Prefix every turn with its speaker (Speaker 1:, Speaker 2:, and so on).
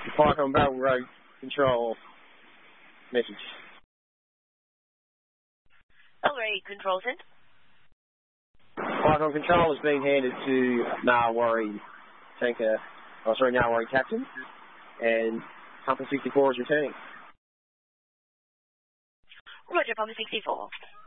Speaker 1: Pike on Barrel Road Control message.
Speaker 2: Ellery Control Centre.
Speaker 1: Pike on Control has been handed to Narwarri Narwarri Captain, and Pumper 64 is returning.
Speaker 2: Roger, Pumper 64.